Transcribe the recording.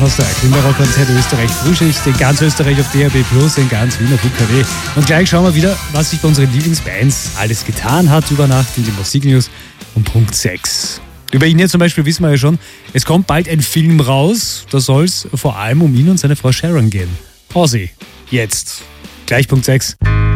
In der Rockkonzert Österreich Frühschicht, in ganz Österreich auf DAB+, in ganz Wien auf UKW. Und gleich schauen wir wieder, was sich bei unseren Lieblingsbands alles getan hat über Nacht in den Musiknews um Punkt 6. Über ihn hier zum Beispiel wissen wir ja schon, es kommt bald ein Film raus, da soll es vor allem um ihn und seine Frau Sharon gehen. Ozzy, jetzt. Gleich Punkt 6.